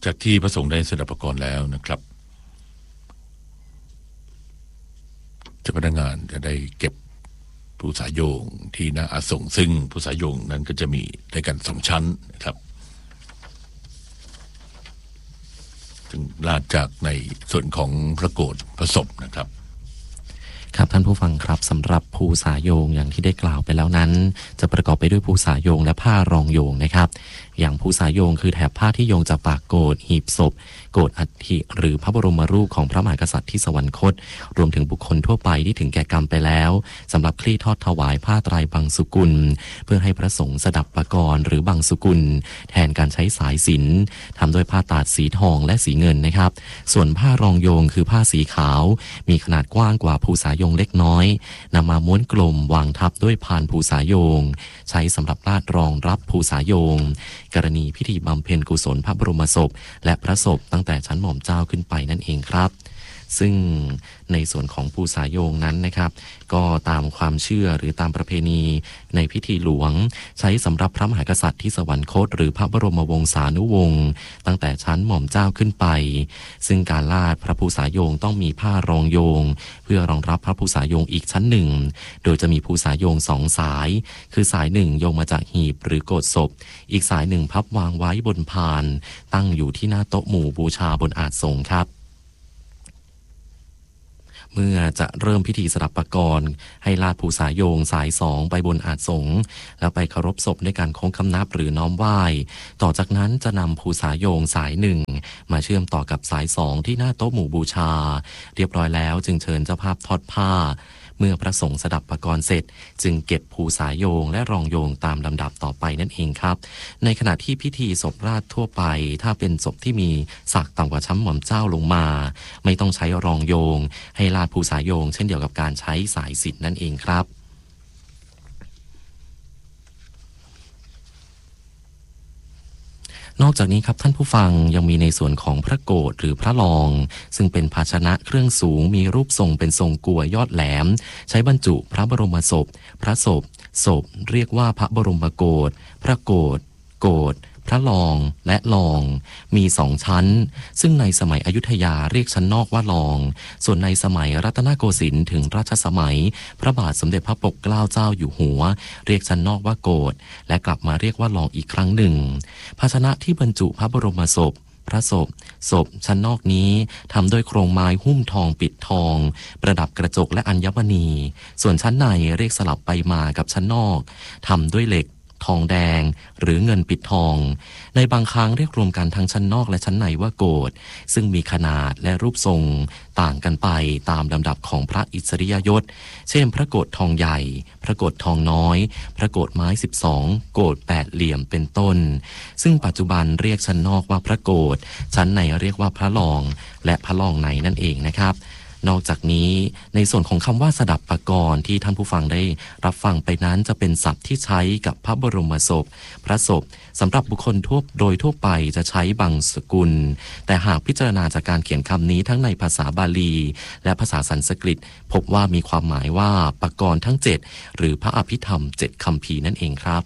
จากที่พระสงฆ์ได้สดับประกรณ์แล้วนะครับเจ้าพนักงานจะได้เก็บภูษาโยงที่หน้าอาสงซึ่งภูษาโยงนั้นก็จะมีด้วยกัน2ชั้นนะครับถึงลาดจากในส่วนของพระโกฐพระศพนะครับครับท่านผู้ฟังครับสำหรับภูษาโยงอย่างที่ได้กล่าวไปแล้วนั้นจะประกอบไปด้วยภูษาโยงและผ้ารองโยงนะครับอย่างภูษาโยงคือแถบผ้าที่โยงจากปากโกฐหีบศพโกฐอัฐิหรือพระบรมรูปของพระมหากษัตริย์ที่สวรรคตรวมถึงบุคคลทั่วไปที่ถึงแก่กรรมไปแล้วสำหรับคลี่ทอดถวายผ้าไตรบังสุกุลเพื่อให้พระสงฆ์สดับประกรณ์หรือบังสุกุลแทนการใช้สายสิญจน์ทำด้วยผ้าตาดสีทองและสีเงินนะครับส่วนผ้ารองโยงคือผ้าสีขาวมีขนาดกว้างกว่าภูษาโยงเล็กน้อยนำมาม้วนกลมวางทับด้วยพานภูษาโยงใช้สำหรับลาดรองรับภูษาโยงกรณีพิธีบำเพ็ญกุศลพระบรมศพและพระศพตั้งแต่ชั้นหม่อมเจ้าขึ้นไปนั่นเองครับซึ่งในส่วนของภูษาโยงนั้นนะครับก็ตามความเชื่อหรือตามประเพณีในพิธีหลวงใช้สำหรับพระมหากษัตริย์ที่สวรรคตหรือพระบรมวงศานุวงศ์ตั้งแต่ชั้นหม่อมเจ้าขึ้นไปซึ่งการลาดพระภูษาโยงต้องมีผ้ารองโยงเพื่อรองรับพระภูษาโยงอีกชั้นหนึ่งโดยจะมีภูษาโยง2สายคือสายหนึ่งโยงมาจากหีบหรือโกฐศพอีกสายหนึ่งพับวางไว้บนพานตั้งอยู่ที่หน้าโต๊ะหมู่บูชาบนอาสงฆ์ครับเมื่อจะเริ่มพิธีสดับประกรณ์ให้ลาดภูษาโยงสาย2ไปบนอาสงฆ์แล้วไปเคารพศพด้วยการโค้งคำนับหรือน้อมไหว้ต่อจากนั้นจะนำภูษาโยงสาย1มาเชื่อมต่อกับสาย2ที่หน้าโต๊ะหมู่บูชาเรียบร้อยแล้วจึงเชิญเจ้าภาพทอดผ้าเมื่อพระสงฆ์สดับประกรณ์เสร็จจึงเก็บภูษาโยงและรองโยงตามลำดับต่อไปนั่นเองครับในขณะที่พิธีศพราชทั่วไปถ้าเป็นศพที่มีศักดิ์ต่ำกว่าชั้นหม่อมเจ้าลงมาไม่ต้องใช้รองโยงให้ลาดภูษาโยงเช่นเดียวกับการใช้สายสิญจน์นั่นเองครับนอกจากนี้ครับท่านผู้ฟังยังมีในส่วนของพระโกฐหรือพระรองซึ่งเป็นภาชนะเครื่องสูงมีรูปทรงเป็นทรงกัวยอดแหลมใช้บรรจุพระบรมศพพระศพเรียกว่าพระบรมโกฐพระโกฐพระรองและรองมี2ชั้นซึ่งในสมัยอยุธยาเรียกชั้นนอกว่ารองส่วนในสมัยรัตนโกสินทร์ถึงรัชสมัยพระบาทสมเด็จพระปกเกล้าเจ้าอยู่หัวเรียกชั้นนอกว่าโกฐและกลับมาเรียกว่ารองอีกครั้งหนึ่งภาชนะที่บรรจุพระบรมศพพระศพชั้นนอกนี้ทำด้วยโครงไม้หุ้มทองปิดทองประดับกระจกและอัญมณีส่วนชั้นในเรียกสลับไปมากับชั้นนอกทำด้วยเหล็กทองแดงหรือเงินปิดทองในบางครั้งเรียกรวมกันทั้งชั้นนอกและชั้นในว่าโกฐซึ่งมีขนาดและรูปทรงต่างกันไปตามลำดับของพระอิสริยยศเช่นพระโกฐทองใหญ่พระโกฐทองน้อยพระโกฐไม้12โกฐ8เหลี่ยมเป็นต้นซึ่งปัจจุบันเรียกชั้นนอกว่าพระโกฐชั้นในเรียกว่าพระรองและพระรองในนั่นเองนะครับนอกจากนี้ในส่วนของคำว่าสดับประกรณ์ที่ท่านผู้ฟังได้รับฟังไปนั้นจะเป็นศัพท์ที่ใช้กับพระบรมศพพระศพสำหรับบุคคลโดยทั่วไปจะใช้บังสกุลแต่หากพิจารณาจากการเขียนคำนี้ทั้งในภาษาบาลีและภาษาสันสกฤตพบว่ามีความหมายว่าประกรณ์ทั้ง7หรือพระอภิธรรม7คัมภีร์นั่นเองครับ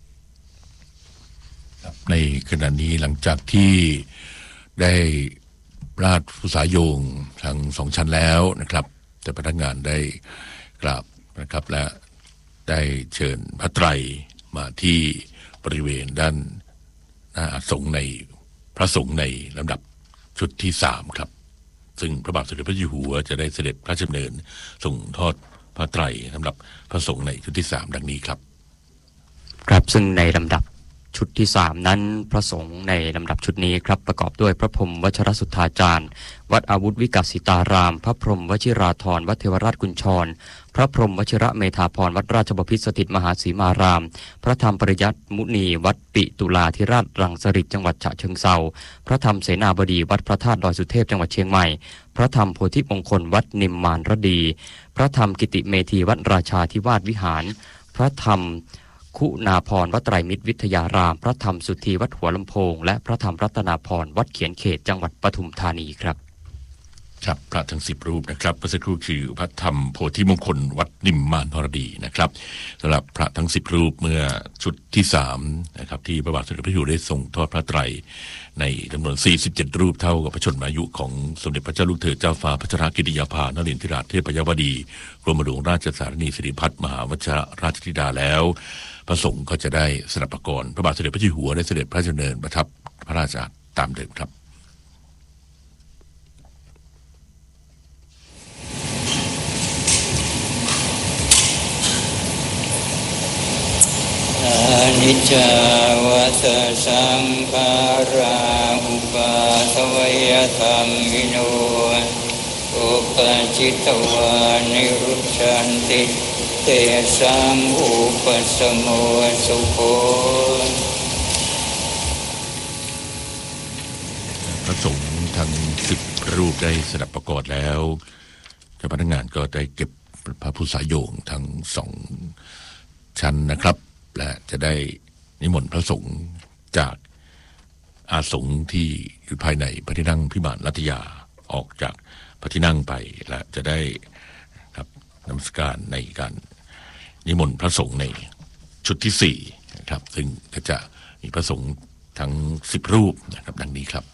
ในขณะนี้หลังจากที่ได้ราชภูษาโยงทั้ง2ชั้นแล้วนะครับแต่พนักงานได้กราบนะครับและได้เชิญพระไตรมาที่บริเวณด้านหน้าอาสงฆ์ในพระสงฆ์ในลำดับชุดที่3ครับซึ่งพระบาทสมเด็จพระเจ้าอยู่หัวจะได้เสด็จพระราชดำเนินส่งทอดพระไตรสำหรับพระสงฆ์ในชุดที่3ดังนี้ครับครับซึ่งในลำดับชุดที่3นั้นพระสงฆ์ในลำดับชุดนี้ครับประกอบด้วยพระพรหมวชิรสุทธาจารย์วัดอาวุธวิกัสสิตารามพระพรหมวชิราธรวัดเทวราชกุญชรพระพรหมวชิระเมธาพรวัดราชบพิตรสถิตมหาสีมารามพระธรรมปริยัติมุนีวัดปิตุลาธิราชรังสฤษจังหวัดฉะเชิงเทราพระธรรมเสนาบดีวัดพระธาตุดอยสุเทพจังหวัดเชียงใหม่พระธรรมโพธิมงคลวัดนิมมานรดีพระธรรมกิติเมธีวัดราชาธิวาสวิหารพระธรรมคุณาพรวัดไตรมิตรวิทยารามพระธรรมสุธีวัดหัวลำโพงและพระธรรมรัตนาพรวัดเขียนเขตจังหวัดปทุมธานีครับครับพระทั้ง10 รูปนะครับเมื่อสักครู่คือพระธรรมโพธิมงคลวัดนิมมานทรดีนะครับสำหรับพระทั้ง10 รูปเมื่อชุดที่3นะครับที่พระบาทสมเด็จพระเจ้าอยู่หัวได้ทรงทอดพระไตรในจำนวน47 รูปเท่ากับพระชนมายุของสมเด็จพระเจ้าลูกเธอเจ้าฟ้าพัชรกิติยาภานรินทราเทพยวดีกรมหลวงราชสารนีสิริพัฒน์มหาวชิรราชธิดาแล้วพระสงฆ์ก็จะได้สนับประกรณ์พระบาทสมเด็จพระเจ้าอยู่หัวได้เสด็จพระราชดำเนินประทับพระราชอาณตามเดิมครับอนิจจาวัฏสังขาราอุปาทวยธรรมิโนอุปจิตตวานิรุชชันติเตสังอุปสมโมสุโขพระสงฆ์ทั้ง10 รูปได้สดับประกอบแล้วเจ้าพนักงานก็ได้เก็บพระพุทธสายโยงทั้ง2 ชั้นนะครับและจะได้นิมนต์พระสงฆ์จากอาสงฆ์ที่อยู่ภายในพระที่นั่งพิมานรัตยาออกจากพระที่นั่งไปและจะได้ครับนมัสการในการนิมนต์พระสงฆ์ในชุดที่4นะครับซึ่งก็จะมีพระสงฆ์ทั้ง10 รูปนะครับดังนี้ครับ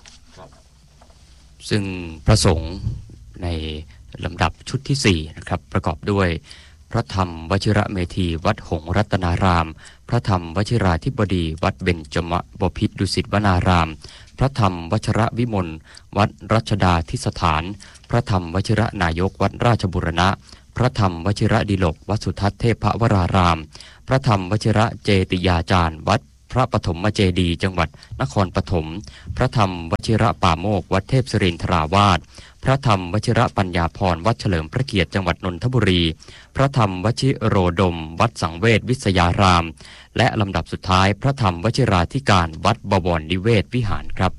ซึ่งพระสงฆ์ในลำดับชุดที่4นะครับประกอบด้วยพระธรรมวชิระเมธีวัดหงส์รัตนารามพระธรรมวชิราธิบดีวัดเบญจมบพิตรดุสิตวนารามพระธรรมวชระวิมลวัดรัชดาธิสถานพระธรรมวชิระนายกวัดราชบุรณะพระธรรมวชิระดิลกวัดสุทัศน์เทพวรารามพระธรรมวชิระเจติยาจารย์วัดพระปฐมเจดีย์จังหวัดนครปฐมพระธรรมวชิระป่าโมกวัดเทพศิรินทราวาสพระธรรมวชิระปัญญาพรวัดเฉลิมพระเกียรติจังหวัดนนทบุรีพระธรรมวชิโรดมวัดสังเวชวิทยารามและลำดับสุดท้ายพระธรรมวชิราธิการวัดบวรนิเวศวิหารครับ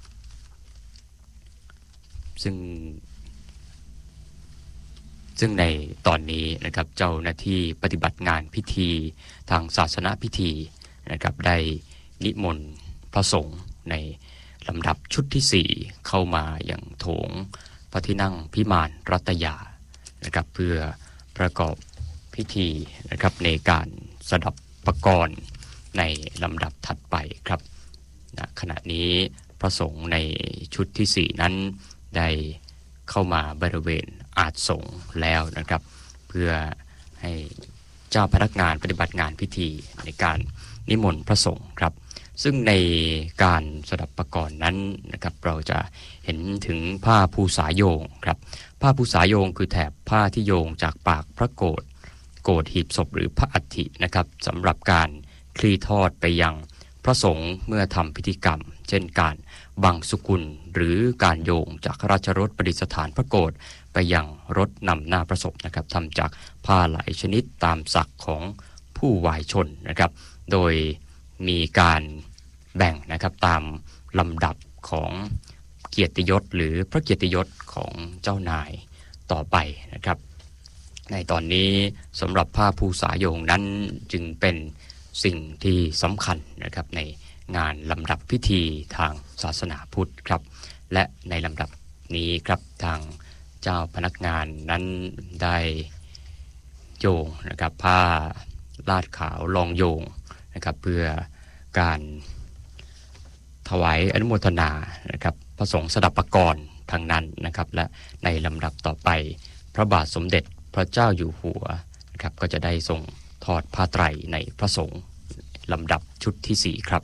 ซึ่งในตอนนี้นะครับเจ้าหน้าที่ปฏิบัติงานพิธีทางศาสนพิธีนะครับได้นิมนต์พระสงฆ์ในลำดับชุดที่4เข้ามาอย่างโถงพระที่นั่งพิมานรัตยานะครับเพื่อประกอบพิธีนะครับในการสดับประกรณ์ในลำดับถัดไปครับขณะนี้พระสงฆ์ในชุดที่4นั้นได้เข้ามาบริเวณอาสงฆ์แล้วนะครับเพื่อให้เจ้าพนักงานปฏิบัติงานพิธีในการนิมนต์พระสงฆ์ครับซึ่งในการสดับประกรณ์นั้นนะครับเราจะเห็นถึงผ้าภูษาโยงครับผ้าภูษาโยงคือแถบผ้าที่โยงจากปากพระโกฐหีบศพหรือพระอัฐินะครับสำหรับการคลี่ทอดไปยังพระสงฆ์เมื่อทำพิธีกรรมเช่นการบังสุกุลหรือการโยงจากราชรถประดิษฐานพระโกฐไปยังรถนำหน้าพระศพนะครับทำจากผ้าหลายชนิดตามศักดิ์ของผู้วายชนนะครับโดยมีการแบ่งนะครับตามลำดับของเกียรติยศหรือพระเกียรติยศของเจ้านายต่อไปนะครับในตอนนี้สำหรับผ้าภูษาโยงนั้นจึงเป็นสิ่งที่สำคัญนะครับในงานลำดับพิธีทางศาสนาพุทธครับและในลำดับนี้ครับทางเจ้าพนักงานนั้นได้โยงนะครับผ้าลาดขาวรองโยงนะครับเพื่อการถวายอนุโมทนานะครับพระสงฆ์สดับประกรณ์ทางนั้นนะครับและในลำดับต่อไปพระบาทสมเด็จพระเจ้าอยู่หัวนะครับก็จะได้ทรงทอดผ้าไตรในพระสงฆ์ลำดับชุดที่4ครับ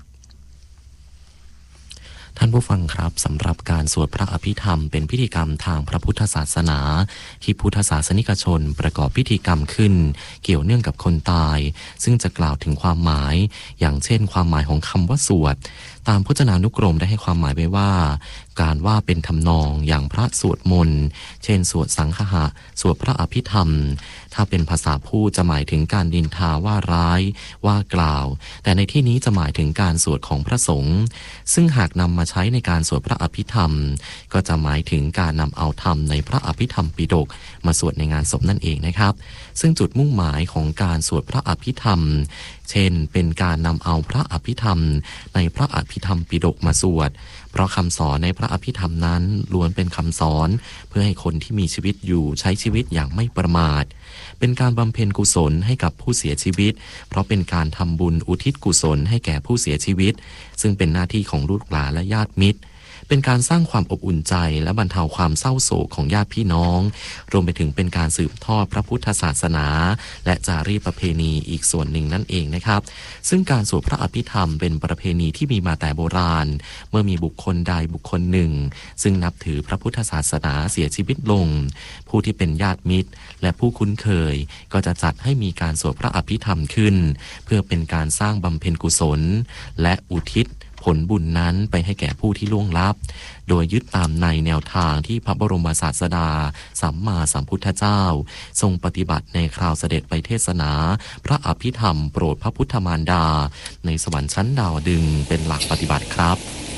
ท่านผู้ฟังครับสำหรับการสวดพระอภิธรรมเป็นพิธีกรรมทางพระพุทธศาสนาที่พุทธศาสนิกชนประกอบพิธีกรรมขึ้นเกี่ยวเนื่องกับคนตายซึ่งจะกล่าวถึงความหมายอย่างเช่นความหมายของคำว่าสวดตามพจนานุกรมได้ให้ความหมายไว้ว่าการว่าเป็นทำนองอย่างพระสวดมนต์เช่นสวดสังฆะสวดพระอภิธรรมถ้าเป็นภาษาพูดจะหมายถึงการนินทาว่าร้ายว่ากล่าวแต่ในที่นี้จะหมายถึงการสวดของพระสงฆ์ซึ่งหากนำมาใช้ในการสวดพระอภิธรรมก็จะหมายถึงการนำเอาธรรมในพระอภิธรรมปิฎกมาสวดในงานศพนั่นเองนะครับซึ่งจุดมุ่งหมายของการสวดพระอภิธรรมเช่นเป็นการนำเอาพระอภิธรรมในพระอภิธรรมปิฎกมาสวดเพราะคำสอนในพระอภิธรรมนั้นล้วนเป็นคำสอนเพื่อให้คนที่มีชีวิตอยู่ใช้ชีวิตอย่างไม่ประมาทเป็นการบำเพ็ญกุศลให้กับผู้เสียชีวิตเพราะเป็นการทำบุญอุทิศกุศลให้แก่ผู้เสียชีวิตซึ่งเป็นหน้าที่ของลูกหลานและญาติมิตรเป็นการสร้างความอบอุ่นใจและบรรเทาความเศร้าโศกของญาติพี่น้องรวมไปถึงเป็นการสืบทอดพระพุทธศาสนาและจารีตประเพณีอีกส่วนหนึ่งนั่นเองนะครับซึ่งการสวดพระอภิธรรมเป็นประเพณีที่มีมาแต่โบราณเมื่อมีบุคคลใดบุคคลหนึ่งซึ่งนับถือพระพุทธศาสนาเสียชีวิตลงผู้ที่เป็นญาติมิตรและผู้คุ้นเคยก็จะจัดให้มีการสวดพระอภิธรรมขึ้นเพื่อเป็นการสร้างบำเพ็ญกุศลและอุทิศผลบุญนั้นไปให้แก่ผู้ที่ล่วงลับโดยยึดตามในแนวทางที่พระบรมศาสดาสัมมาสัมพุทธเจ้าทรงปฏิบัติในคราวเสด็จไปเทศนาพระอภิธรรมโปรดพระพุทธมารดาในสวรรค์ชั้นดาวดึงเป็นหลักปฏิบัติครับ